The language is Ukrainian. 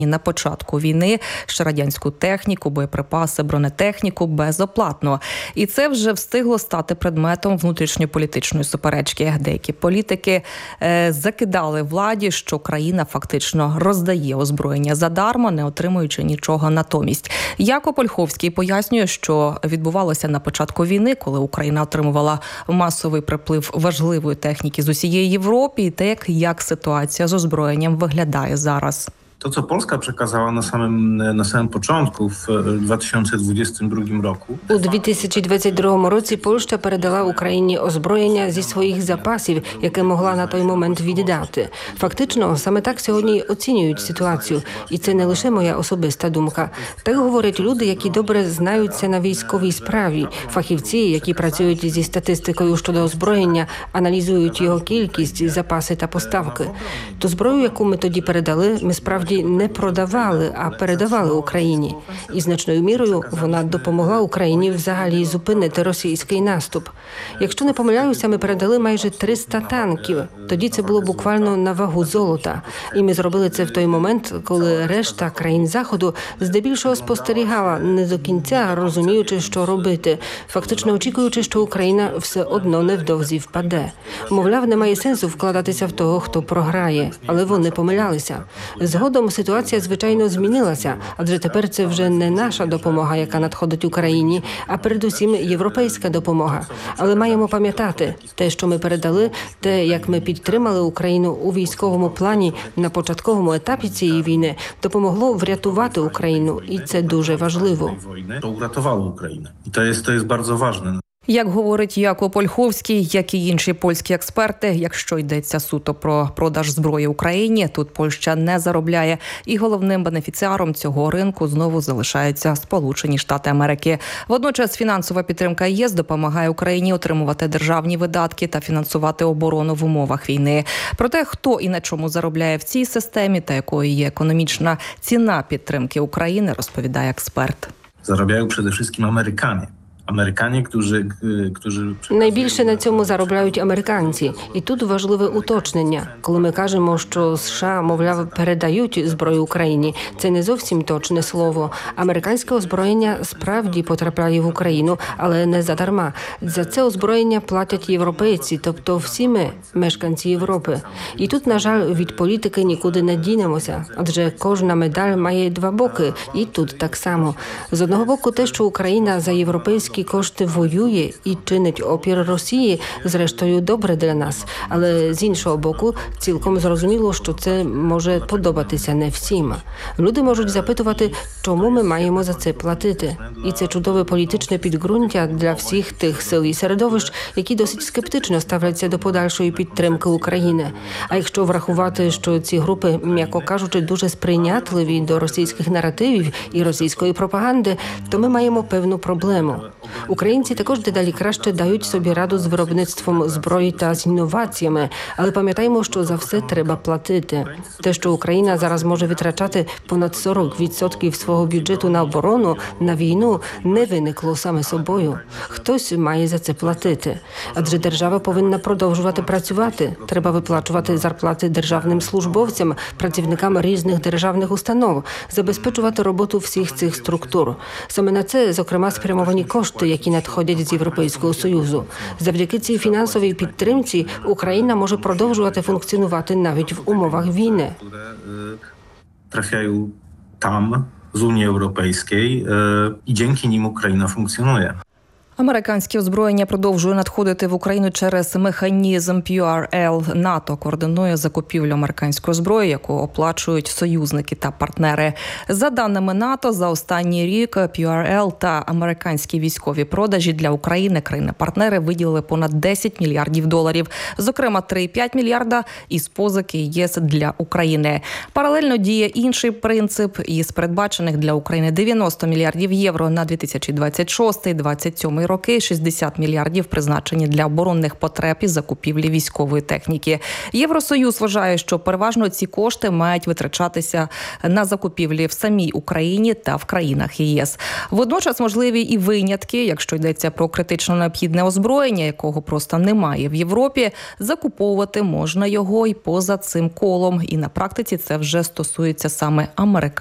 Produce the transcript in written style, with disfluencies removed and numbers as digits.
на початку війни ще радянську техніку, боєприпаси, бронетехніку безоплатно. І це вже встигло стати предметом внутрішньополітичної суперечки. Деякі політики закидали владі, що країна фактично роздає озброєння задарма, не отримуючи нічого натомість. Якоб Ольховський пояснює, що відбувалося на початку війни, коли Україна отримувала масовий приплив важливої техніки з усієї Європи, і те, як ситуація з озброєнням виглядає зараз. To, co Polska przekazała na samym początku, w 2022 roku. У 2022 році Польща передала Україні озброєння зі своїх запасів, яке могла на той момент віддати. Фактично, саме так сьогодні оцінюють ситуацію. І це не лише моя особиста думка. Так говорять люди, які добре знаються на військовій справі. Фахівці, які працюють зі статистикою щодо озброєння, аналізують його кількість, запаси та поставки. Ту зброю, яку ми тоді передали, ми справді не продавали, а передавали Україні. І значною мірою вона допомогла Україні взагалі зупинити російський наступ. Якщо не помиляюся, ми передали майже 300 танків. Тоді це було буквально на вагу золота. І ми зробили це в той момент, коли решта країн Заходу здебільшого спостерігала, не до кінця розуміючи, що робити, фактично очікуючи, що Україна все одно невдовзі впаде. Мовляв, немає сенсу вкладатися в того, хто програє. Але вони помилялися. Згодом ситуація, звичайно, змінилася, адже тепер це вже не наша допомога, яка надходить Україні, а передусім європейська допомога. Але маємо пам'ятати, те, що ми передали, те, як ми підтримали Україну у військовому плані на початковому етапі цієї війни, допомогло врятувати Україну, і це дуже важливо. To uratowało Ukrainę. I to jest bardzo ważne. Як говорить Якоб Ольховський, як і інші польські експерти, якщо йдеться суто про продаж зброї Україні, тут Польща не заробляє. І головним бенефіціаром цього ринку знову залишаються Сполучені Штати Америки. Водночас фінансова підтримка ЄС допомагає Україні отримувати державні видатки та фінансувати оборону в умовах війни. Про те, хто і на чому заробляє в цій системі та якою є економічна ціна підтримки України, розповідає експерт. Zarabiają przede wszystkim Amerykanie. Найбільше на цьому заробляють американці. І тут важливе уточнення. Коли ми кажемо, що США, мовляв, передають зброю Україні, це не зовсім точне слово. Американське озброєння справді потрапляє в Україну, але не задарма. За це озброєння платять європейці, тобто всі ми, мешканці Європи. І тут, на жаль, від політики нікуди не дінемося, адже кожна медаль має два боки, і тут так само. З одного боку, те, що Україна за європейські кошти воює і чинить опір Росії, зрештою, добре для нас. Але з іншого боку, цілком зрозуміло, що це може подобатися не всім. Люди можуть запитувати, чому ми маємо за це платити. І це чудове політичне підґрунтя для всіх тих сил і середовищ, які досить скептично ставляться до подальшої підтримки України. А якщо врахувати, що ці групи, м'яко кажучи, дуже сприйнятливі до російських наративів і російської пропаганди, то ми маємо певну проблему. Українці також дедалі краще дають собі раду з виробництвом зброї та з інноваціями, але пам'ятаємо, що за все треба платити. Те, що Україна зараз може витрачати понад 40% свого бюджету на оборону, на війну, не виникло саме собою. Хтось має за це платити. Адже держава повинна продовжувати працювати. Треба виплачувати зарплати державним службовцям, працівникам різних державних установ, забезпечувати роботу всіх цих структур. Саме на це, зокрема, спрямовані кошти, які надходять з Європейського Союзу. Завдяки цій фінансовій підтримці Україна може продовжувати функціонувати навіть в умовах війни. Trafiają tam z Unii Europejskiej i dzięki nim Ukraina funkcjonuje. Американське озброєння продовжує надходити в Україну через механізм PRL. НАТО координує закупівлю американської зброї, яку оплачують союзники та партнери. За даними НАТО, за останній рік PRL та американські військові продажі для України країни-партнери виділили понад 10 мільярдів доларів. Зокрема, 3,5 мільярда із позики ЄС для України. Паралельно діє інший принцип. Із передбачених для України 90 мільярдів євро на 2026-2027 2027 роки 60 мільярдів призначені для оборонних потреб і закупівлі військової техніки. Євросоюз вважає, що переважно ці кошти мають витрачатися на закупівлі в самій Україні та в країнах ЄС. Водночас можливі і винятки, якщо йдеться про критично необхідне озброєння, якого просто немає в Європі, закуповувати можна його і поза цим колом. І на практиці це вже стосується саме